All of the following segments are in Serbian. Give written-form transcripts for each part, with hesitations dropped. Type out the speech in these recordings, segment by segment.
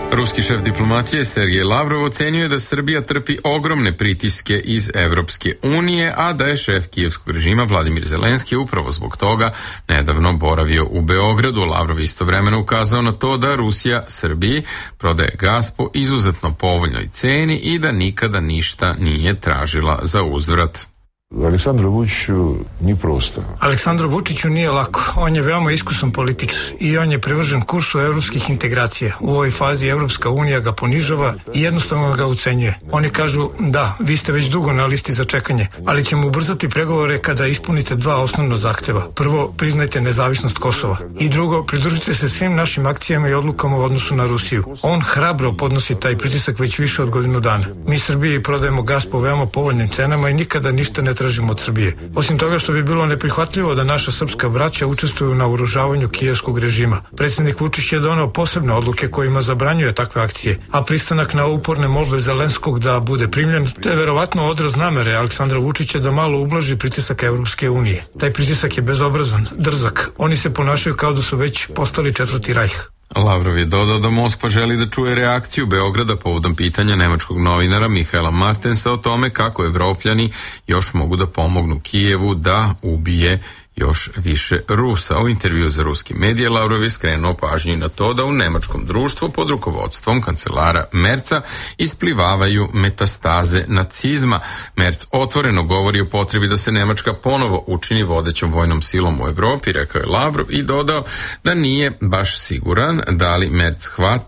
Ruski šef diplomatije Sergej Lavrov ocenio je da Srbija trpi ogromne pritiske iz Evropske unije, a da je šef kijevskog režima Vladimir Zelenski upravo zbog toga nedavno boravio u Beogradu. Lavrov je istovremeno ukazao na to da Rusija Srbiji prodaje gas po izuzetno povoljnoj ceni i da nikada ništa nije tražila za uzvrat. Aleksandru Vučiću nije prosto. Aleksandru Vučiću nije lako. On je veoma iskusan političar i on je privržen kursu evropskih integracija. U ovoj fazi Evropska unija ga ponižava i jednostavno ga ucenjuje. Oni kažu, da, vi ste već dugo na listi za čekanje, ali ćemo ubrzati pregovore kada ispunite dva osnovna zahteva. Prvo, priznajte nezavisnost Kosova. I drugo, pridružite se svim našim akcijama i odlukama u odnosu na Rusiju. On hrabro podnosi taj pritisak već više od godinu dana. Mi Srbiji prodajemo gas po veoma povoljnim cenama i nikada ništa ne tražimo od Srbije. Osim toga što bi bilo neprihvatljivo da naša srpska braća učestvuju na uružavanju kijevskog režima. Predsjednik Vučić je doneo posebne odluke kojima zabranjuje takve akcije, a pristanak na uporne molbe Zelenskog da bude primljen, to je verovatno odraz namere Aleksandra Vučića da malo ublaži pritisak Evropske unije. Taj pritisak je bezobrazan, drzak. Oni se ponašaju kao da su već postali četvrti rajh. Lavrov je dodao da Moskva želi da čuje reakciju Beograda povodom pitanja nemačkog novinara Mihaela Martensa o tome kako Evropljani još mogu da pomognu Kijevu da ubije još više Rusa. U intervju za ruski medije Lavrov je skrenuo pažnju na to da u nemačkom društvu pod rukovodstvom kancelara Merca isplivavaju metastaze nacizma. Merc otvoreno govori o potrebi da se Nemačka ponovo učini vodećom vojnom silom u Evropi, rekao je Lavrov i dodao da nije baš siguran da li Merc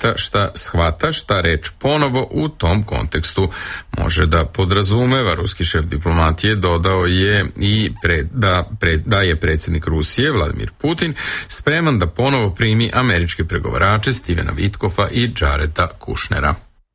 shvata šta reč ponovo u tom kontekstu može da podrazumeva. Ruski šef diplomatije dodao je i da je predsjednik Rusije Vladimir Putin spreman da ponovo primi američke pregovarače Stevena Witkofa i Jareda Kushnera.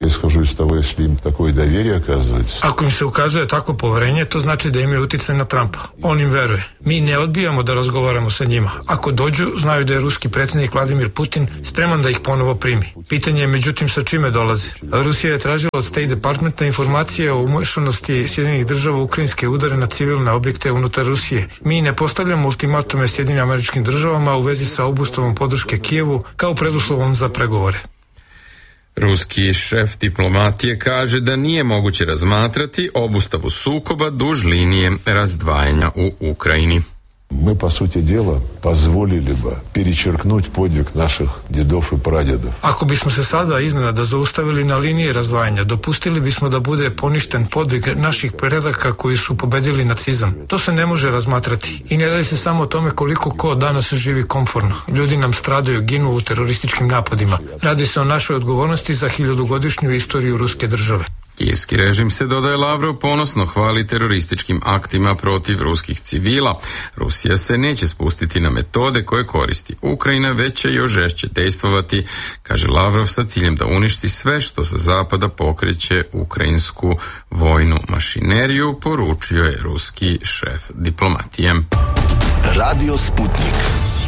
Ako im se ukazuje takvo poverenje, to znači da imaju uticaj na Trumpa. On im veruje. Mi ne odbijamo da razgovaramo sa njima. Ako dođu, znaju da je ruski predsjednik Vladimir Putin spreman da ih ponovo primi. Pitanje je međutim sa čime dolaze. Rusija je tražila od State Departmenta informacije o umešanosti Sjedinjenih država u ukrajinske udare na civilne objekte unutar Rusije. Mi ne postavljamo ultimatume Sjedinjenim Američkim Državama u vezi sa obustavom podrške Kijevu kao preduslovom za pregovore. Ruski šef diplomatije kaže da nije moguće razmatrati obustavu sukoba duž linije razdvajanja u Ukrajini. Мы, по сути дела, позволили бы перечеркнуть подвиг наших дедов и прадедов. Ako bismo se sada iznenada zaustavili na liniji razdvajanja, dopustili bismo da bude poništen podvig naših predaka koji su pobedili nacizam. To se ne može razmatrati. I ne radi se samo o tome koliko ko danas živi komforno. Ljudi nam stradaju, ginu u terorističkim napadima. Radi se o našoj odgovornosti za 1000-godišnju istoriju ruske države. Kijevski režim se, dodaje Lavrov, ponosno hvali terorističkim aktima protiv ruskih civila. Rusija se neće spustiti na metode koje koristi Ukrajina, već će još žešće dejstvovati, kaže Lavrov, sa ciljem da uništi sve što sa zapada pokreće ukrajinsku vojnu mašineriju, poručio je ruski šef diplomatije. Radio Sputnik.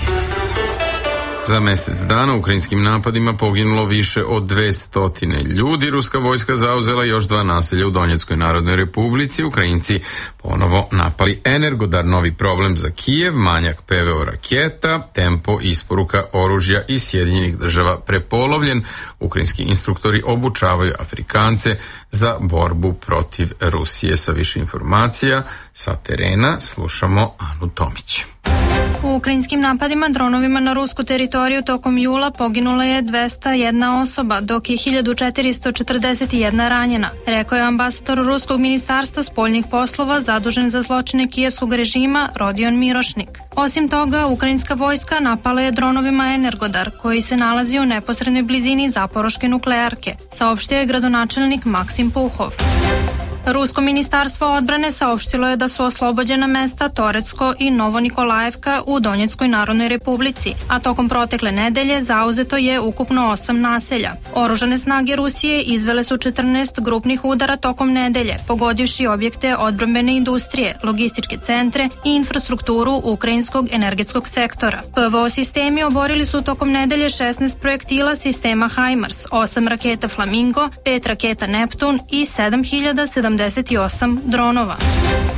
Za mjesec dana ukrajinskim napadima poginulo više od 200 ljudi. Ruska vojska zauzela još 2 naselja u Donjeckoj narodnoj republici. Ukrajinci ponovo napali Energodar, novi problem za Kijev, manjak PVO raketa, tempo isporuka oružja iz Sjedinjenih država prepolovljen. Ukrajinski instruktori obučavaju Afrikance za borbu protiv Rusije. Sa više informacija sa terena slušamo Anu Tomić. U ukrajinskim napadima dronovima na rusku teritoriju tokom jula poginula je 201 osoba, dok je 1441 ranjena, rekao je ambasador Ruskog ministarstva spoljnih poslova zadužen za zločine kijevskog režima Rodion Mirošnik. Osim toga, ukrajinska vojska napala je dronovima Energodar, koji se nalazi u neposrednoj blizini Zaporoške nuklearke, saopštio je gradonačelnik Maksim Puhov. Rusko ministarstvo odbrane saopštilo je da su oslobođena mesta Toretsko i Novonikolajevka u Donjeckoj narodnoj republici, a tokom protekle nedelje zauzeto je ukupno 8 naselja. Oružane snage Rusije izvele su 14 grupnih udara tokom nedelje, pogodivši objekte odbrambene industrije, logističke centre i infrastrukturu ukrajinskog energetskog sektora. PVO sistemi oborili su tokom nedelje 16 projektila sistema HIMARS, 8 raketa Flamingo, 5 raketa Neptun i 7078 dronova.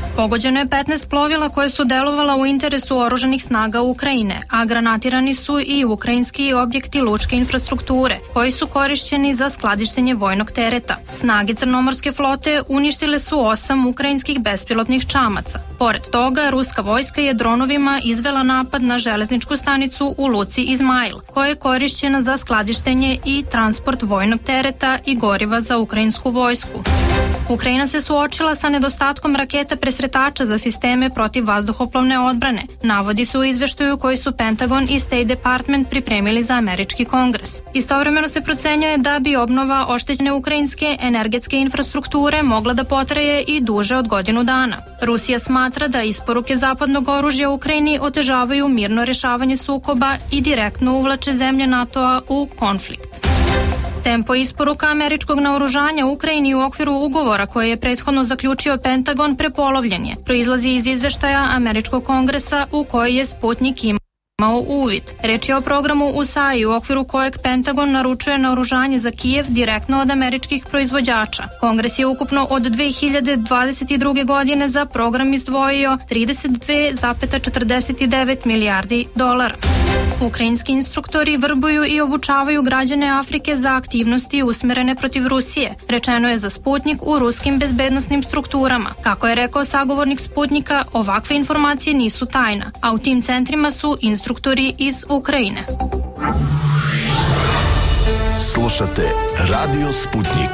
Pogođeno je 15 plovila koje su delovala u interesu oružanih snaga Ukrajine, a granatirani su i ukrajinski objekti lučke infrastrukture, koji su korišćeni za skladištenje vojnog tereta. Snage Crnomorske flote uništile su 8 ukrajinskih bespilotnih čamaca. Pored toga, ruska vojska je dronovima izvela napad na železničku stanicu u luci Izmail, koja je korišćena za skladištenje i transport vojnog tereta i goriva za ukrajinsku vojsku. Ukrajina se suočila sa nedostatkom raketa presretača za sisteme protiv vazduhoplovne odbrane, navodi se u izveštaju koji su Pentagon i State Department pripremili za američki kongres. Istovremeno se procenjuje da bi obnova oštećene ukrajinske energetske infrastrukture mogla da potraje i duže od godinu dana. Rusija smatra da isporuke zapadnog oružja Ukrajini otežavaju mirno rešavanje sukoba i direktno uvlače zemlje NATO-a u konflikt. Tempo isporuka američkog naoružanja Ukrajini u okviru ugovora koje je prethodno zaključio Pentagon prepolovljen je. Proizlazi iz izveštaja američkog kongresa u koji je Sputnik imao uvid. Reč je o programu USAID u okviru kojeg Pentagon naručuje naoružanje za Kijev direktno od američkih proizvođača. Kongres je ukupno od 2022. godine za program izdvojio 32,49 milijardi dolara. Ukrajinski instruktori vrbuju i obučavaju građane Afrike za aktivnosti usmerene protiv Rusije, rečeno je za Sputnik u ruskim bezbednosnim strukturama. Kako je rekao sagovornik Sputnika, ovakve informacije nisu tajna, a u tim centrima su instruktori iz Ukrajine. Slušate Radio Sputnik.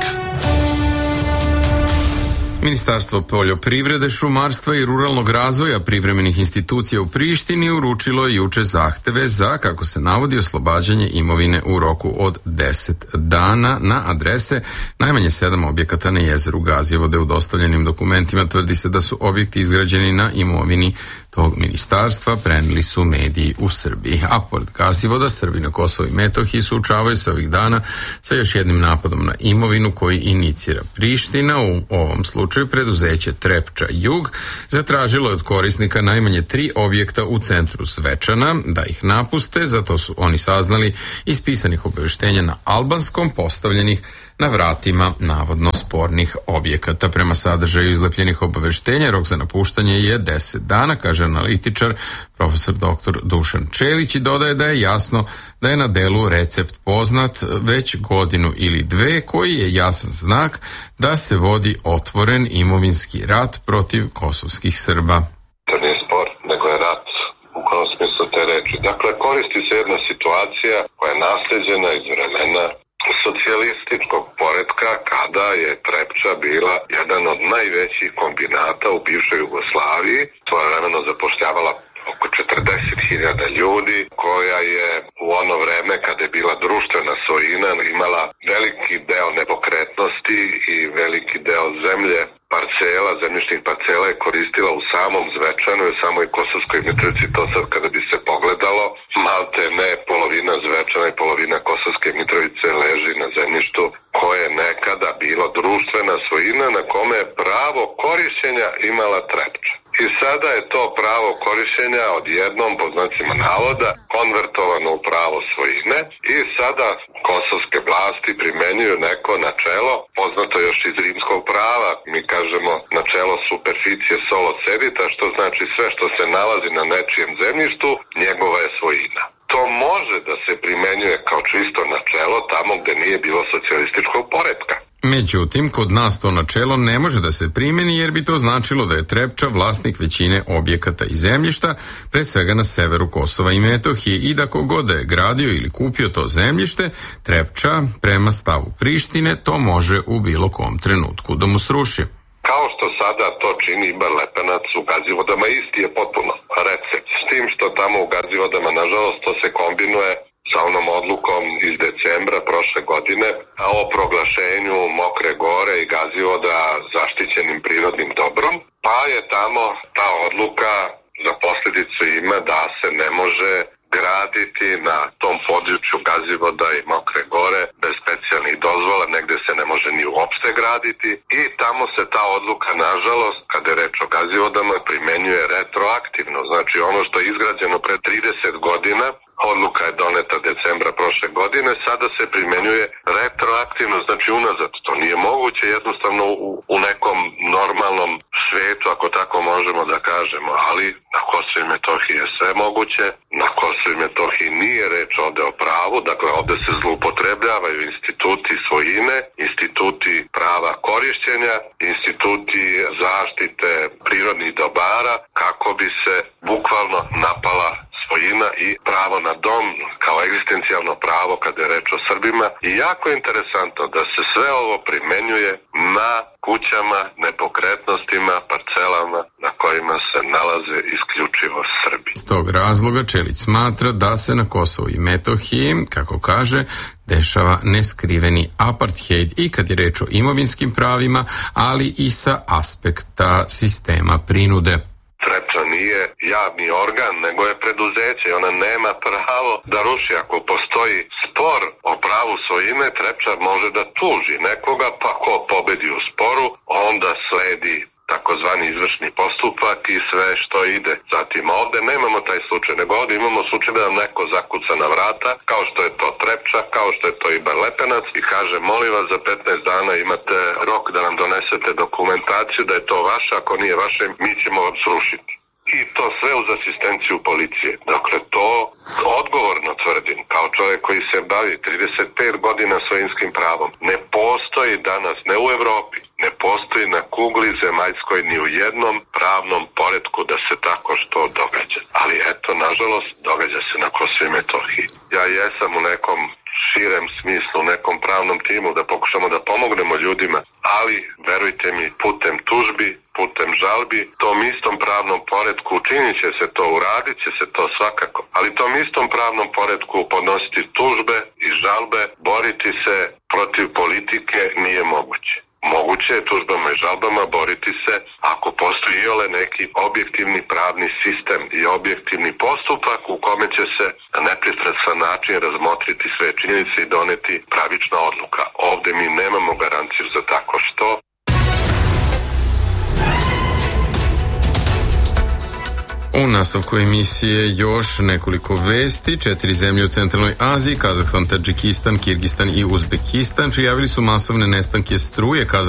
Ministarstvo poljoprivrede, šumarstva i ruralnog razvoja privremenih institucija u Prištini uručilo je juče zahteve za, kako se navodi, oslobađanje imovine u roku od 10 dana na adrese najmanje 7 objekata na jezeru Gazivode. U dostavljenim dokumentima tvrdi se da su objekti izgrađeni na imovini tog ministarstva, preneli su mediji u Srbiji. A pored Gazivoda, Srbi na Kosovo i Metohiji suočavaju se ovih dana sa još jednim napadom na imovinu koji inicira Priština. U ovom slučaju preduzeće Trepča Jug zatražilo je od korisnika najmanje 3 objekta u centru Zvečana da ih napuste, zato su oni saznali iz pisanih obaveštenja na albanskom postavljenih na vratima navodno spornih objekata. Prema sadržaju izlepljenih obaveštenja, rok za napuštanje je 10 dana, kaže analitičar profesor dr. Dušan Čelić, i dodaje da je jasno da je na delu recept poznat već godinu ili dve, koji je jasan znak da se vodi otvoren imovinski rat protiv kosovskih Srba. To nije spor, nego je rat u kom smislu te reči. Dakle, koristi se jedna situacija koja je nasleđena iz vremena socijalističkog poretka, kada je Trepča bila jedan od najvećih kombinata u bivšoj Jugoslaviji. To je vremeno zapošljavala oko 40.000 ljudi, koja je u ono vreme kada je bila društvena svojina imala veliki deo nepokretnosti i veliki deo zemlje, parcela, zemljišnih parcela je koristila u samom Zvečanu i samoj Kosovskoj Mitrovici. To sad kada bi se pogledalo, malte ne polovina Zvečana i polovina Kosovske Mitrovice leži na zemljištu koje je nekada bilo društvena svojina na kome je pravo korišćenja imala Trepča. I sada je to pravo korišćenja odjednom, pod znacima navoda, konvertovano u pravo svojine i sada kosovske vlasti primenjuju neko načelo, poznato još iz rimskog prava, mi kažemo načelo superficie solo cedita, što znači sve što se nalazi na nečijem zemljištu, njegova je svojina. To može da se primenjuje kao čisto načelo tamo gde nije bilo socijalističkog poretka. Međutim, kod nas to načelo ne može da se primeni, jer bi to značilo da je Trepča vlasnik većine objekata i zemljišta, pre svega na severu Kosova i Metohije, i da kogod je gradio ili kupio to zemljište, Trepča, prema stavu Prištine, to može u bilo kom trenutku da mu sruši. Kao što sada to čini Ibar Lepenac u Gazivodama, isti je potpuno recept. S tim što tamo u Gazivodama, nažalost, to se kombinuje sa onom odlukom iz decembra prošle godine o proglašenju Mokre Gore i Gazivoda zaštićenim prirodnim dobrom, pa je tamo ta odluka za posljedicu ima da se ne može graditi na tom području Gazivoda i Mokre Gore bez specijalnih dozvola, negde se ne može ni uopšte graditi. raditi i tamo se ta odluka, nažalost, kada je reč o Gazivodama, primenjuje retroaktivno. Znači ono što je izgrađeno pre 30 godina, odluka je doneta decembra prošle godine, sada se primenjuje retroaktivno, znači unazad. To nije moguće jednostavno u nekom normalnom svetu, ako tako možemo da kažemo, ali na Kosovu i Metohiji je sve moguće. Na Kosovu i Metohiji nije reč ovde o pravu, dakle ovde se zloupotrebljavaju instituti svojine, instituti prava korišćenja, instituti zaštite prirodnih dobara, kako bi se bukvalno napala svojina i pravo na dom kao egzistencijalno pravo kada je reč o Srbima. I jako je interesantno da se sve ovo primenjuje na kućama, nepokretnostima, parcelama na kojima se nalaze isključivo Srbi. Iz tog razloga Čelić smatra da se na Kosovu i Metohiji, kako kaže, dešava neskriveni apartheid i kad je reč o imovinskim pravima, ali i sa aspekta sistema prinude. Trepča nije javni organ, nego je preduzeće i ona nema pravo da ruši. Ako postoji spor o pravu svojine, Trepča može da tuži nekoga, pa ko pobedi u sporu, onda sledi takozvani izvršni postupak i sve što ide. Zatim ovde nemamo taj slučaj, nego ovde imamo slučaj da nam neko zakuca na vrata, kao što je to Trepča, kao što je to i Barlepenac i kaže molim vas za 15 dana imate rok da nam donesete dokumentaciju da je to vaše, ako nije vaše mi ćemo vam srušiti. I to sve uz asistenciju policije. Dakle, to odgovorno tvrdim, kao čovjek koji se bavi 35 godina svojinskim pravom. Ne postoji danas, ne u Evropi, ne postoji na kugli zemaljskoj ni u jednom pravnom poretku da se tako što događa. Ali eto, nažalost, događa se na Kosovu i Metohiji. Ja jesam u nekom širem smislu, nekom pravnom timu da pokušamo da pomognemo ljudima, ali verujte mi, putem tužbi, putem žalbi, tom istom pravnom poretku učinit će se to, uradit će se to svakako, ali tom istom pravnom poretku podnositi tužbe i žalbe, boriti se protiv politike nije moguće. Moguće je tužbama i žalbama boriti se ako postoji iole neki objektivni pravni sistem i objektivni postupak u kome će se na nepristrasan način razmotriti sve činjenice i doneti pravična odluka. Ovde mi nemamo garanciju za tako što. U nastavku emisije još nekoliko vesti. 4 zemlje u centralnoj Aziji, Kazahstan, Tadžikistan, Kirgistan i Uzbekistan, prijavili su masovne nestanke struje.